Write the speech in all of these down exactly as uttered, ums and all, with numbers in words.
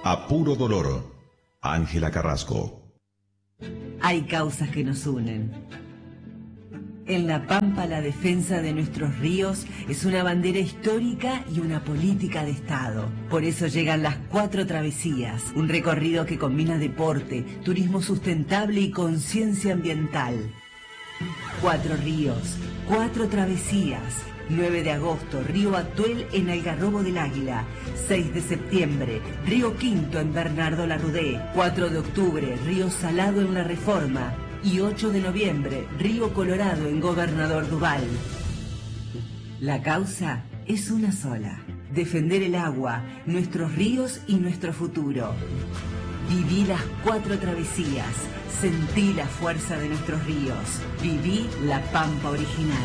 A puro dolor. Ángela Carrasco. Hay causas que nos unen. En La Pampa, la defensa de nuestros ríos es una bandera histórica y una política de Estado. Por eso llegan las Cuatro Travesías, un recorrido que combina deporte, turismo sustentable y conciencia ambiental. Cuatro ríos, cuatro travesías. nueve de agosto, Río Atuel en Algarrobo del Águila. seis de septiembre, Río Quinto en Bernardo Larrudé. cuatro de octubre, Río Salado en La Reforma. Y ocho de noviembre, Río Colorado en Gobernador Duval. La causa es una sola: defender el agua, nuestros ríos y nuestro futuro. Viví las Cuatro Travesías, sentí la fuerza de nuestros ríos, viví La Pampa original.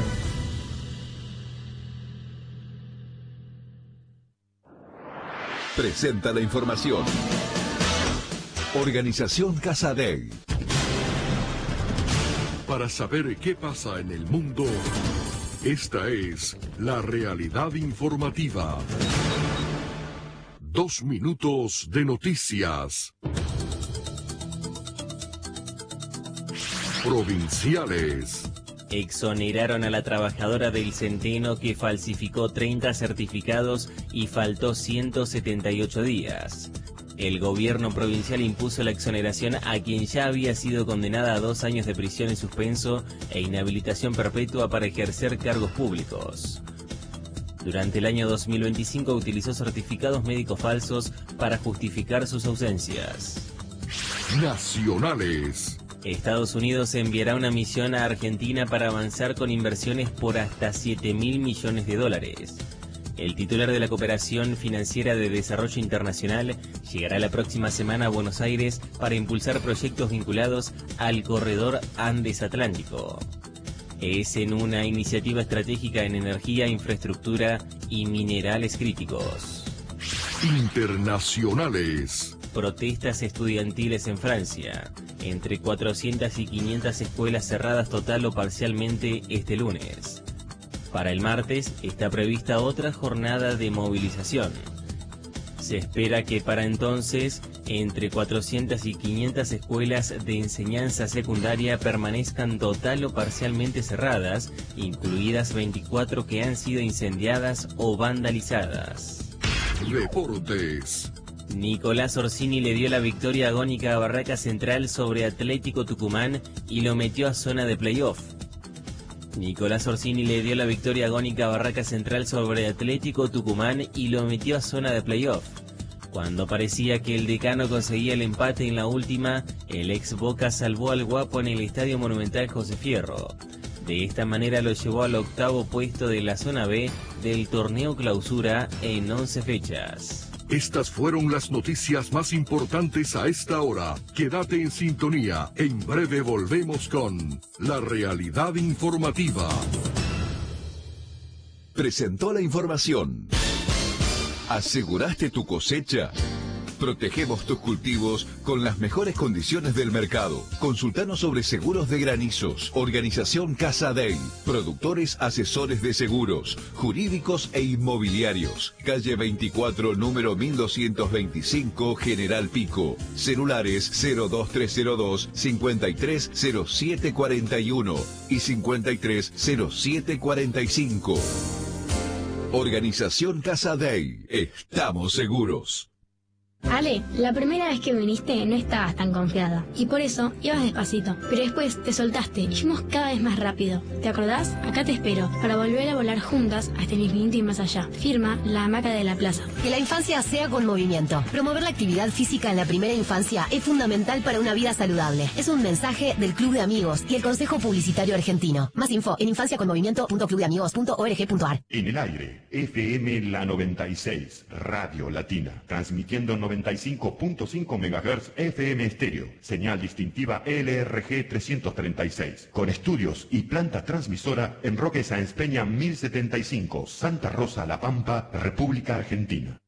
Presenta la información. Organización Casadei. Para saber qué pasa en el mundo, esta es la realidad informativa. Dos minutos de noticias. Provinciales. Exoneraron a la trabajadora del Centeno que falsificó treinta certificados y faltó ciento setenta y ocho días. El gobierno provincial impuso la exoneración a quien ya había sido condenada a dos años de prisión en suspenso e inhabilitación perpetua para ejercer cargos públicos. Durante el año dos mil veinticinco utilizó certificados médicos falsos para justificar sus ausencias. Nacionales. Estados Unidos enviará una misión a Argentina para avanzar con inversiones por hasta siete mil millones de dólares. El titular de la Cooperación Financiera de Desarrollo Internacional llegará la próxima semana a Buenos Aires para impulsar proyectos vinculados al Corredor Andes Atlántico. Es en una iniciativa estratégica en energía, infraestructura y minerales críticos. Internacionales. Protestas estudiantiles en Francia. Entre cuatrocientas y quinientas escuelas cerradas total o parcialmente este lunes. Para el martes está prevista otra jornada de movilización. Se espera que para entonces entre cuatrocientas y quinientas escuelas de enseñanza secundaria permanezcan total o parcialmente cerradas, incluidas veinticuatro que han sido incendiadas o vandalizadas. Deportes. Nicolás Orsini le dio la victoria agónica a Barraca Central sobre Atlético Tucumán y lo metió a zona de playoff. Nicolás Orsini le dio la victoria agónica a Barraca Central sobre Atlético Tucumán y lo metió a zona de playoff. Cuando parecía que el decano conseguía el empate en la última, el ex Boca salvó al Guapo en el Estadio Monumental José Fierro. De esta manera lo llevó al octavo puesto de la zona B del torneo clausura en once fechas. Estas fueron las noticias más importantes a esta hora. Quédate en sintonía. En breve volvemos con la realidad informativa. Presentó la información. ¿Aseguraste tu cosecha? Protegemos tus cultivos con las mejores condiciones del mercado. Consultanos sobre seguros de granizos. Organización Casadei. Productores asesores de seguros, jurídicos e inmobiliarios. Calle veinticuatro, número mil doscientos veinticinco, General Pico. Celulares cero dos tres cero dos, cincuenta y tres cero siete cuarenta y uno y cincuenta y tres cero siete cuarenta y cinco. Organización Casadei. Estamos seguros. Ale, la primera vez que viniste no estabas tan confiada y por eso ibas despacito, pero después te soltaste y fuimos cada vez más rápido. ¿Te acordás? Acá te espero para volver a volar juntas hasta el infinito y más allá. Firma La Hamaca de la Plaza. Que la infancia sea con movimiento. Promover la actividad física en la primera infancia es fundamental para una vida saludable. Es un mensaje del Club de Amigos y el Consejo Publicitario Argentino. Más info en infancia con movimiento punto club de amigos punto org punto ar. En el aire, F M La noventa y seis, Radio Latina, transmitiendo noventa y cinco punto cinco megahertz F M estéreo, señal distintiva L R G trescientos treinta y seis, con estudios y planta transmisora en Roque Sáenz Peña mil setenta y cinco, Santa Rosa, La Pampa, República Argentina.